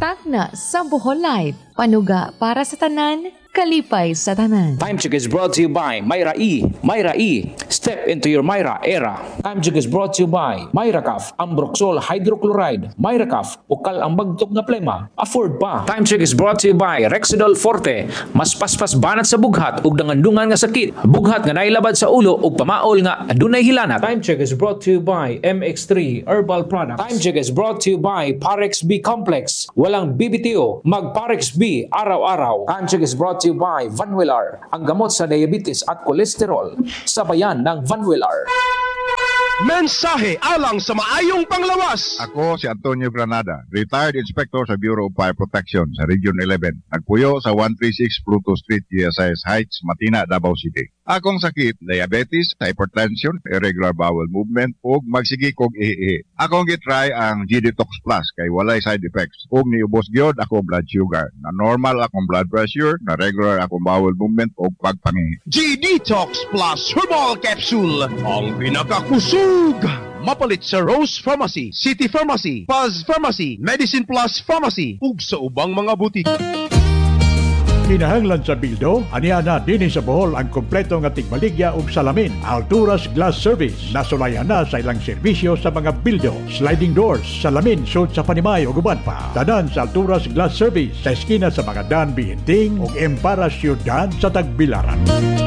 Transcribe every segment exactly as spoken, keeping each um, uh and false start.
takna sa Bohol Light. Panuga para sa tanan, kalipay sa tanan. Time Check is brought to you by Myra E. Myra E. Step into your Myra era. Time Check is brought to you by Myracaf, Ambroxol Hydrochloride. Myracaf, ukal ang bagtok na plema. Afford pa. Time Check is brought to you by Rexidol Forte. Mas paspas banat sa bughat ug dangandungan nga sakit. Bughat nga nailabad sa ulo ug pamaol nga adunay hilanat. Time Check is brought to you by M X three Herbal Products. Time Check is brought to you by Parex B Complex. Walang B B T O, mag Parex B araw-araw. Time Check is brought to you by Vanwillar, ang gamot sa diabetes at kolesterol. Sabayan ng Vanwillar. Mensahe alang sa maayong panglawas. Ako si Antonio Granada, retired inspector sa Bureau of Fire Protection sa Region eleven. Nagpuyo sa one thirty-six Pluto Street, G S I S Heights, Matina, Davao City. Akong sakit, diabetes, hypertension, irregular bowel movement, ug magsigi kog ihi. Akong gitry ang G-Detox Plus kay walay side effects. Ug niubos gyud ako blood sugar. Na normal akong blood pressure, na regular akong bowel movement ug pagpangihi. G-Detox Plus Herbal Capsule, ang pinakakusog. Mapalit sa Rose Pharmacy, City Pharmacy, Paz Pharmacy, Medicine Plus Pharmacy, ug sa ubang mga butik. Kinahanglan sa bildo, aniya na din sa Bohol ang kompleto nga tigbaligya ug salamin. Alturas Glass Service, nasulayan na sa ilang serbisyo sa mga bildo, sliding doors, salamin, sud sa Panimay ug uban pa. Tanan sa Alturas Glass Service sa eskina sa mga Dan Bihinting ug Empara Ciudad sa Tagbilaran.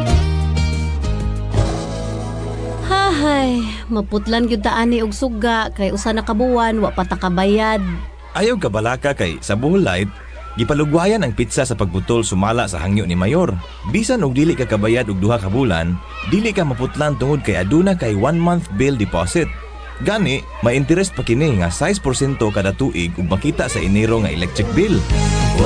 Hahay, maputlan gyud ta ani og suga kay usa na kabuwan wa pa ta kabayad. Ayaw ka balaka kay sa Bohol Light, gipalugwayan ang pizza sa pagbutol sumala sa hangyo ni Mayor. Bisan og dili ka kabayad og duha ka bulan, dili ka maputlan tungod kay aduna kay one month bill deposit. Gani, may interest pa kini nga six percent kada tuig ug makita sa Enero nga electric bill.